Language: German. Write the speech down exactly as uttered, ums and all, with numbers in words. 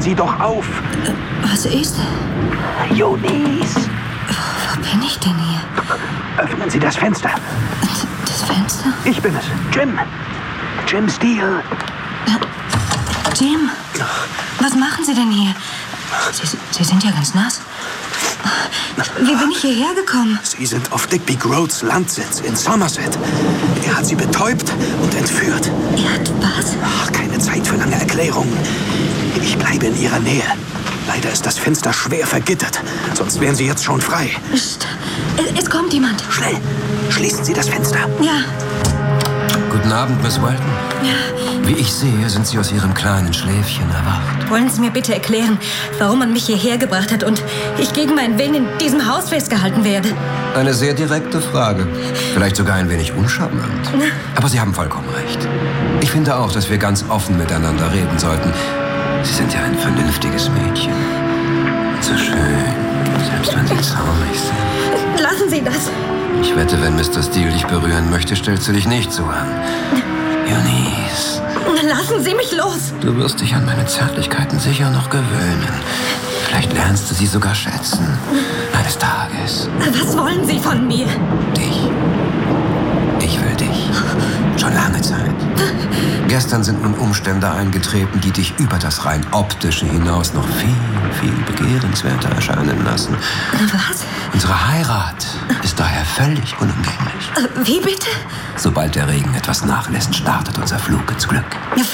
Sie doch auf. Was ist? Eunice. Wo bin ich denn hier? Öffnen Sie das Fenster. Das Fenster? Ich bin es. Jim. Jim Steele. Jim, was machen Sie denn hier? Sie, Sie sind ja ganz nass. Wie bin ich hierher gekommen? Sie sind auf Digby Groats Landsitz in Somerset. Er hat Sie betäubt und entführt. Er hat was? Ach, keine Zeit für lange Erklärungen. Ich bleibe in Ihrer Nähe. Leider ist das Fenster schwer vergittert. Sonst wären Sie jetzt schon frei. Psst. Es, es kommt jemand. Schnell. Schließen Sie das Fenster. Ja. Guten Abend, Miss Walton. Wie ich sehe, sind Sie aus Ihrem kleinen Schläfchen erwacht. Wollen Sie mir bitte erklären, warum man mich hierher gebracht hat und ich gegen meinen Willen in diesem Haus festgehalten werde? Eine sehr direkte Frage. Vielleicht sogar ein wenig uncharmant. Aber Sie haben vollkommen recht. Ich finde auch, dass wir ganz offen miteinander reden sollten. Sie sind ja ein vernünftiges Mädchen. So schön, selbst wenn Sie traurig sind. Lassen Sie das. Ich wette, wenn Mister Steele dich berühren möchte, stellst du dich nicht so an. Eunice. Lassen Sie mich los. Du wirst dich an meine Zärtlichkeiten sicher noch gewöhnen. Vielleicht lernst du sie sogar schätzen. Eines Tages. Was wollen Sie von mir? Dich. Ich will dich. Schon lange Zeit. Gestern sind nun Umstände eingetreten, die dich über das rein Optische hinaus noch viel, viel begehrenswerter erscheinen lassen. Was? Unsere Heirat ist daher völlig unumgänglich. Wie bitte? Sobald der Regen etwas nachlässt, startet unser Flug ins Glück.